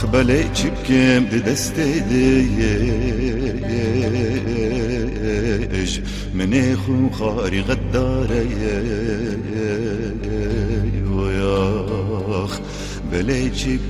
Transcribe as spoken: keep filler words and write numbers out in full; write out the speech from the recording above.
آخ بله چیبکم ده دسته دیش منی خو خاری غداره ویاخ بله چیبکم